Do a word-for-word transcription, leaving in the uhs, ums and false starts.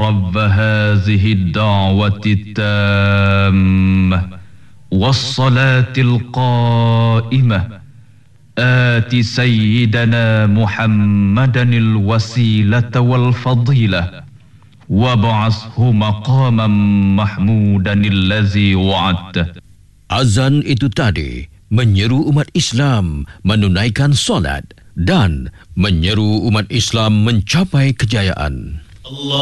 رب هذه الدعوة التامة والصلاة القائمة آت سيدنا محمدا الوسيلة والفضيلة وابعثه مقاما محمودا الذي وعدته. Azan itu tadi menyeru umat Islam menunaikan solat dan menyeru umat Islam mencapai kejayaan. Allah